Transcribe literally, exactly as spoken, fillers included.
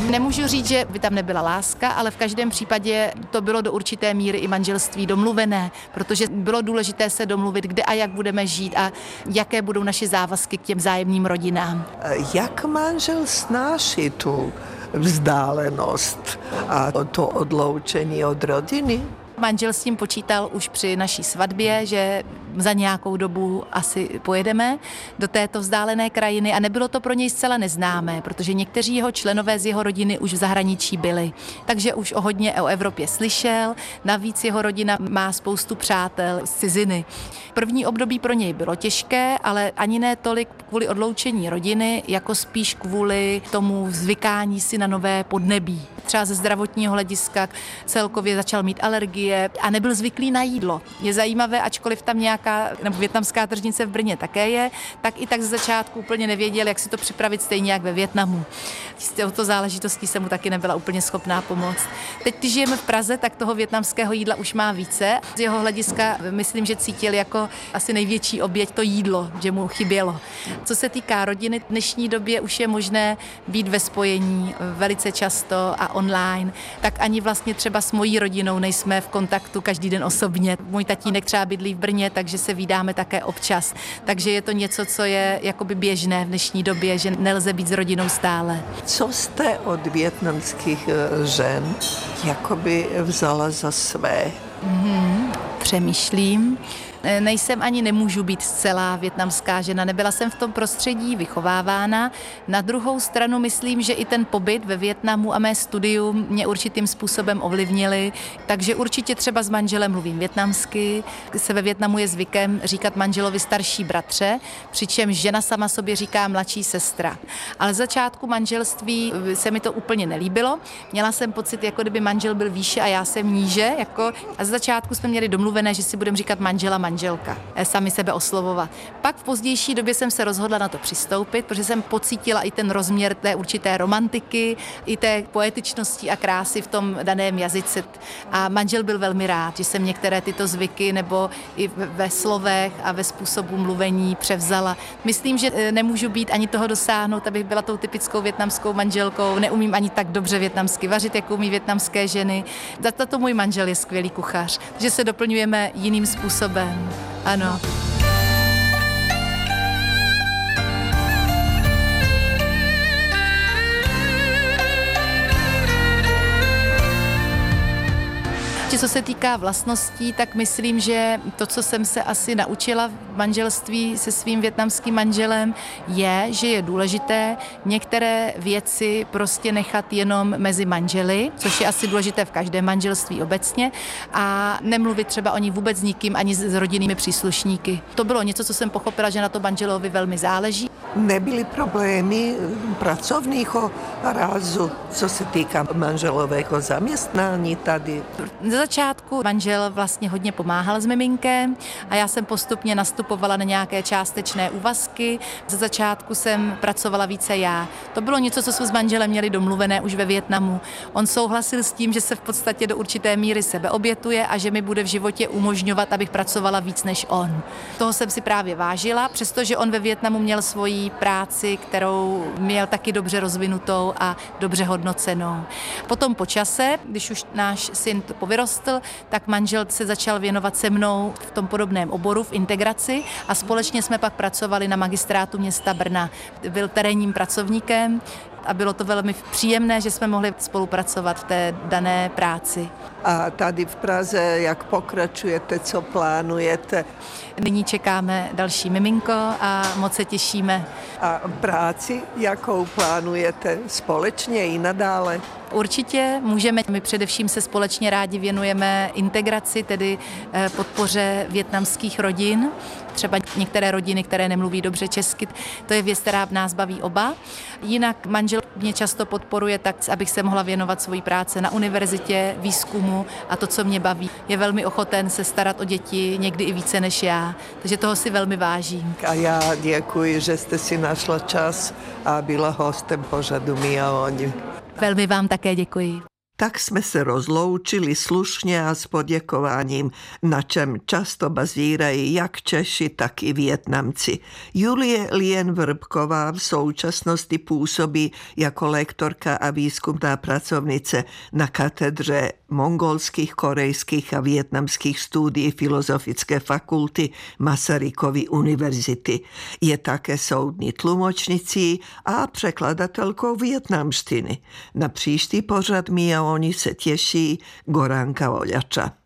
Nemůžu říct, že by tam nebyla láska, ale v každém případě to bylo do určité míry i manželství domluvené, protože bylo důležité se domluvit, kde a jak budeme žít a jaké budou naše závazky k těm vzájemným rodinám. Jak manžel snáší tu vzdálenost a to odloučení od rodiny? Manžel s tím počítal už při naší svatbě, že za nějakou dobu asi pojedeme do této vzdálené krajiny a nebylo to pro něj zcela neznámé, protože někteří jeho členové z jeho rodiny už v zahraničí byli. Takže už o hodně o Evropě slyšel, navíc jeho rodina má spoustu přátel z ciziny. První období pro něj bylo těžké, ale ani ne tolik kvůli odloučení rodiny, jako spíš kvůli tomu zvykání si na nové podnebí. Třeba ze zdravotního hlediska celkově začal mít alergie a nebyl zvyklý na jídlo. Je zajímavé, ačkoliv tam nějaká, nebo vietnamská tržnice v Brně také je, tak i tak ze začátku úplně nevěděl, jak si to připravit stejně jak ve Vietnamu. S touto záležitostí jsem mu taky nebyla úplně schopná pomoct. Teď, když žijeme v Praze, tak toho vietnamského jídla už má více. Z jeho hlediska myslím, že cítil jako asi největší oběť to jídlo, že mu chybělo. Co se týká rodiny, v dnešní době už je možné být ve spojení velice často a online, tak ani vlastně třeba s mojí rodinou nejsme v kontaktu každý den osobně. Můj tatínek třeba bydlí v Brně, takže se vídáme také občas. Takže je to něco, co je jakoby běžné v dnešní době, že nelze být s rodinou stále. Co jste od vietnamských žen jakoby vzala za své? Mm-hmm, přemýšlím. Nejsem ani nemůžu být zcela vietnamská žena, nebyla jsem v tom prostředí vychovávána. Na druhou stranu myslím, že i ten pobyt ve Vietnamu a mé studium mě určitým způsobem ovlivnili, takže určitě třeba s manželem mluvím vietnamsky, se ve Vietnamu je zvykem říkat manželovi starší bratře, přičemž žena sama sobě říká mladší sestra. Ale z začátku manželství se mi to úplně nelíbilo, měla jsem pocit, jako kdyby manžel byl výše a já jsem níže, jako, a z začátku jsme měli domluvené, že si budeme říkat manžela, manželka. manželka, sami sebe oslovovat. Pak v pozdější době jsem se rozhodla na to přistoupit, protože jsem pocítila i ten rozměr té určité romantiky, i té poetičnosti a krásy v tom daném jazyce. A manžel byl velmi rád, že jsem některé tyto zvyky nebo i ve slovech a ve způsobu mluvení převzala. Myslím, že nemůžu být ani toho dosáhnout, abych byla tou typickou vietnamskou manželkou. Neumím ani tak dobře vietnamsky vařit, jako umí vietnamské ženy. Za to můj manžel je skvělý kuchař, že se doplňujeme jiným způsobem. Ano. Co se týká vlastností, tak myslím, že to, co jsem se asi naučila v manželství se svým vietnamským manželem, je, že je důležité některé věci prostě nechat jenom mezi manželi, což je asi důležité v každém manželství obecně, a nemluvit třeba o ní vůbec s nikým, ani s rodinnými příslušníky. To bylo něco, co jsem pochopila, že na to manželovi velmi záleží. Nebyly problémy pracovního rázu, co se týká manželového zaměstnání tady? Za začátku manžel vlastně hodně pomáhal s miminkem a já jsem postupně nastupovala na nějaké částečné úvazky. Za začátku jsem pracovala více já. To bylo něco, co jsme s manželem měli domluvené už ve Vietnamu. On souhlasil s tím, že se v podstatě do určité míry sebeobětuje a že mi bude v životě umožňovat, abych pracovala víc než on. Toho jsem si právě vážila, přestože on ve Vietnamu měl svoji práci, kterou měl taky dobře rozvinutou a dobře hodnocenou. Potom po čase, když už náš syn povyrostl, tak manžel se začal věnovat se mnou v tom podobném oboru, v integraci, a společně jsme pak pracovali na magistrátu města Brna. Byl terénním pracovníkem a bylo to velmi příjemné, že jsme mohli spolupracovat v té dané práci. A tady v Praze, jak pokračujete, co plánujete? Nyní čekáme další miminko a moc se těšíme. A práci, jakou plánujete společně i nadále? Určitě můžeme. My především se společně rádi věnujeme integraci, tedy podpoře vietnamských rodin. Třeba některé rodiny, které nemluví dobře česky, to je věc, která v nás baví oba. Jinak manžel mě často podporuje tak, abych se mohla věnovat svojí práci na univerzitě, výzkumu a to, co mě baví. Je velmi ochoten se starat o děti, někdy i více než já, takže toho si velmi vážím. A já děkuji, že jste si našla čas a byla hostem pořadu My a oni. Velmi vám také děkuji. Tak jsme se rozloučili slušně a s poděkováním, na čem často bazírají jak Češi, tak i Vietnamci. Julie Lien-Vrbková v současnosti působí jako lektorka a výzkumná pracovnice na katedře mongolských, korejských a vietnamských studií Filozofické fakulty Masarykovy univerzity. Je také soudní tlumočnicí a překladatelkou vietnamštiny. Na příští pořad mi a oni se těší Goranka Voljača.